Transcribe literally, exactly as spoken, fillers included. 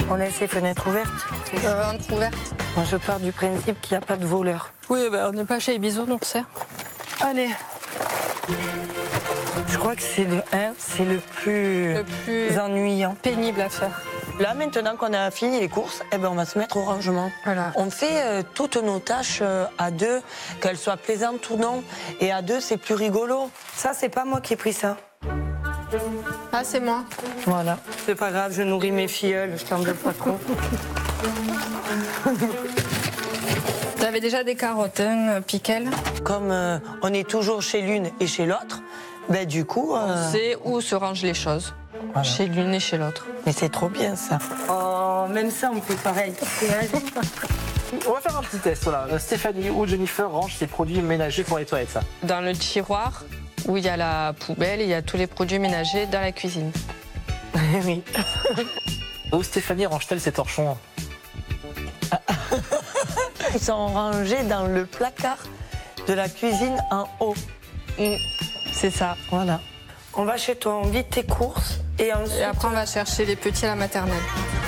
On laisse les fenêtres ouvertes. Euh, entre ouverte. Moi, je pars du principe qu'il n'y a pas de voleurs. Oui, ben, on n'est pas chez les bisounours, c'est. Allez. Je crois que c'est le un, c'est le plus, Le plus ennuyant. pénible à faire. Là, maintenant qu'on a fini les courses, eh ben, on va se mettre au rangement. Voilà. On fait euh, toutes nos tâches euh, à deux, qu'elles soient plaisantes ou non. Et à deux, c'est plus rigolo. Ça, c'est pas moi qui ai pris ça. Ah, c'est moi. Voilà. C'est pas grave, je nourris mes filleuls, je t'en veux pas trop. J'avais déjà des carottes, hein, Piquel. Comme euh, on est toujours chez l'une et chez l'autre, ben du coup... euh, On sait où se rangent les choses. Voilà. Chez l'une et chez l'autre. Mais c'est trop bien, ça. Oh, même ça, on fait pareil. On va faire un petit test, voilà. Euh, Stéphanie ou Jennifer rangent ses produits ménagers pour les toilettes, ça. Dans le tiroir où il y a la poubelle, il y a tous les produits ménagers dans la cuisine. Oui. Où Stéphanie range-t-elle ses torchons? Ils sont rangés dans le placard de la cuisine en haut. Mm. C'est ça. Voilà. On va chez toi, on vide tes courses et ensuite... Et après, on va chercher les petits à la maternelle.